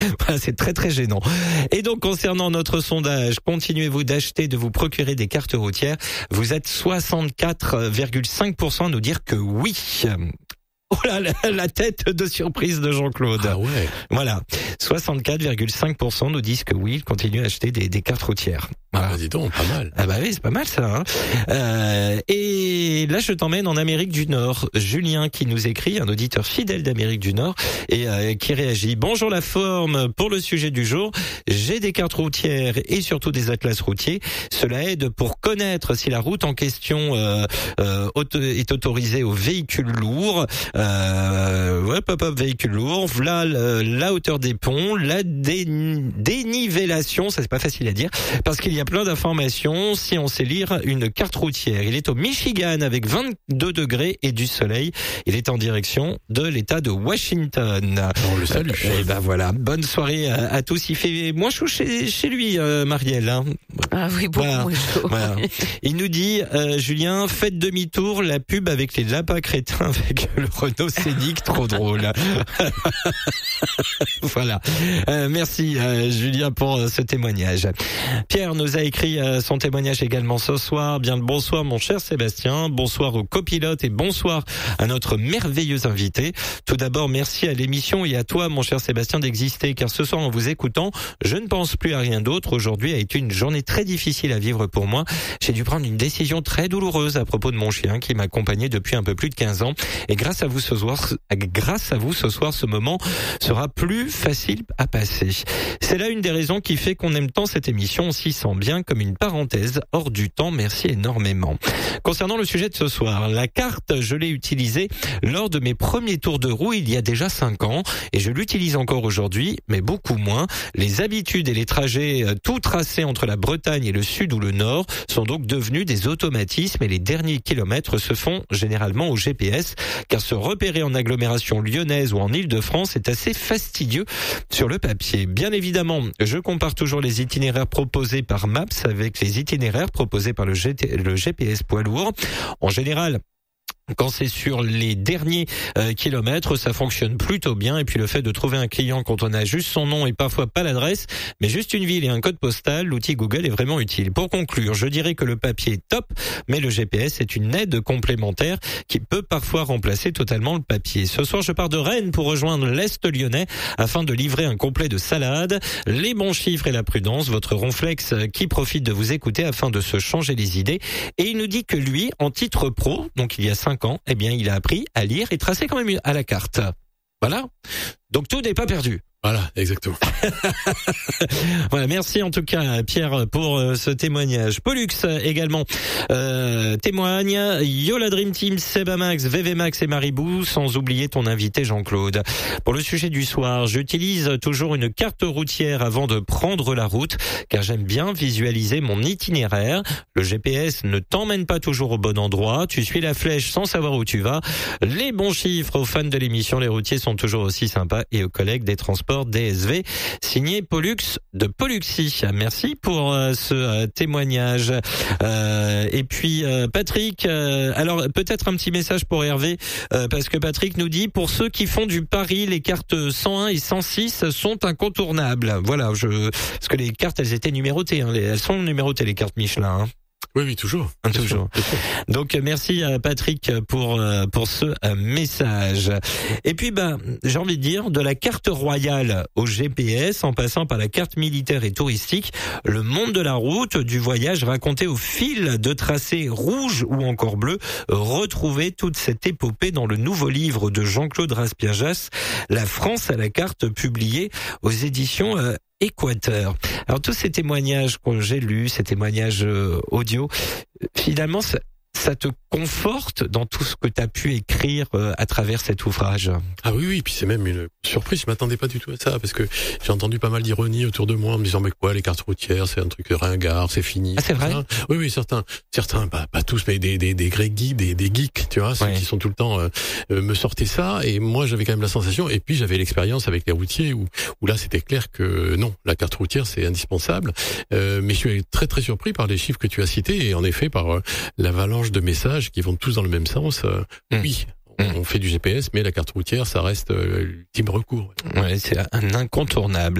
Voilà, c'est très très gênant. Et donc concernant notre sondage, continuez-vous d'acheter, de vous procurer des cartes routières? Vous êtes 64,5% à nous dire que oui. Oh là, la tête de surprise de Jean-Claude. Ah ouais. Voilà, 64,5% nous disent que oui, ils continuent à acheter des cartes routières. Voilà. Ah, dis donc, pas mal. Ah bah oui, c'est pas mal ça. Hein. Et là, je t'emmène en Amérique du Nord. Julien qui nous écrit, un auditeur fidèle d'Amérique du Nord, et qui réagit. Bonjour la forme, pour le sujet du jour, j'ai des cartes routières et surtout des atlas routiers. Cela aide pour connaître si la route en question est autorisée aux véhicules lourds. Véhicules lourds. Voilà la hauteur des ponts, la dénivellation, ça c'est pas facile à dire, parce qu'il y a plein d'informations si on sait lire une carte routière. Il est au Michigan avec 22 degrés et du soleil. Il est en direction de l'État de Washington. On le salue. Et ben voilà, bonne soirée à tous. Il fait moins chaud chez lui, Marielle. Hein. Ah oui, beaucoup moins chaud. Voilà. Il nous dit, Julien, faites demi-tour, la pub avec les lapins crétins avec le Renault Scénic, trop drôle. Voilà. Merci Julien pour ce témoignage. Pierre nous a écrit son témoignage également ce soir. Bien le bonsoir mon cher Sébastien, bonsoir aux copilotes et bonsoir à notre merveilleux invité. Tout d'abord, merci à l'émission et à toi mon cher Sébastien d'exister, car ce soir en vous écoutant, je ne pense plus à rien d'autre. Aujourd'hui a été une journée très difficile à vivre pour moi. J'ai dû prendre une décision très douloureuse à propos de mon chien qui m'accompagnait depuis un peu plus de 15 ans. Et grâce à vous ce soir, ce moment sera plus facile à passer. C'est là une des raisons qui fait qu'on aime tant cette émission. On s'y sent bien comme une parenthèse hors du temps. Merci énormément. Concernant le sujet de ce soir, la carte, je l'ai utilisée lors de mes premiers tours de roue il y a déjà 5 ans et je l'utilise encore aujourd'hui, mais beaucoup moins. Les habitudes et les trajets tout tracés entre la Bretagne et le sud ou le nord sont donc devenus des automatismes et les derniers kilomètres se font généralement au GPS, car se repérer en agglomération lyonnaise ou en Île-de-France est assez fastidieux sur le papier. Bien évidemment, je compare toujours les itinéraires proposés par Maps avec les itinéraires proposés par le GPS poids lourd. En général, quand c'est sur les derniers kilomètres, ça fonctionne plutôt bien. Et puis le fait de trouver un client quand on a juste son nom et parfois pas l'adresse, mais juste une ville et un code postal, l'outil Google est vraiment utile. Pour conclure, je dirais que le papier est top, mais le GPS est une aide complémentaire qui peut parfois remplacer totalement le papier. Ce soir, je pars de Rennes pour rejoindre l'Est lyonnais afin de livrer un complet de salade. Les bons chiffres et la prudence, votre ronflex qui profite de vous écouter afin de se changer les idées. Et il nous dit que lui, en titre pro, donc il y a 5 ans, eh bien, il a appris à lire et tracer quand même à la carte. Voilà. Donc tout n'est pas perdu. Voilà, exactement. Voilà, merci en tout cas Pierre pour ce témoignage. Pollux également témoigne. Yola Dream Team, Sebamax, VVMax et Maribou, sans oublier ton invité Jean-Claude. Pour le sujet du soir, j'utilise toujours une carte routière avant de prendre la route, car j'aime bien visualiser mon itinéraire. Le GPS ne t'emmène pas toujours au bon endroit, tu suis la flèche sans savoir où tu vas. Les bons chiffres aux fans de l'émission, les routiers sont toujours aussi sympas, et aux collègues des transports DSV, signé Pollux de Polluxi. Merci pour ce témoignage. Et puis Patrick, alors peut-être un petit message pour Hervé, parce que Patrick nous dit, pour ceux qui font du Paris, les cartes 101 et 106 sont incontournables. Voilà, parce que les cartes, elles étaient numérotées, hein, elles sont numérotées les cartes Michelin. Hein. Oui, toujours. Toujours. Donc merci à Patrick pour ce message. Et puis j'ai envie de dire, de la carte royale au GPS en passant par la carte militaire et touristique, le monde de la route, du voyage raconté au fil de tracés rouges ou encore bleus, retrouvez toute cette épopée dans le nouveau livre de Jean-Claude Raspiajas, La France à la carte, publié aux éditions Équateur. Alors tous ces témoignages que j'ai lus, ces témoignages audio, finalement ça te conforte dans tout ce que tu as pu écrire à travers cet ouvrage. Ah oui, puis c'est même une surprise, je m'attendais pas du tout à ça, parce que j'ai entendu pas mal d'ironie autour de moi en me disant, mais quoi, les cartes routières, c'est un truc ringard, c'est fini. Ah, c'est vrai? Oui, certains, pas tous, mais des vrais geeks, des geeks, tu vois, ceux qui sont tout le temps, me sortaient ça, et moi j'avais quand même la sensation, et puis j'avais l'expérience avec les routiers, où là c'était clair que non, la carte routière c'est indispensable, mais je suis très très surpris par les chiffres que tu as cités, et en effet par l'avalanche de messages qui vont tous dans le même sens. Oui, On fait du GPS, mais la carte routière, ça reste l'ultime recours. Ouais, c'est un incontournable.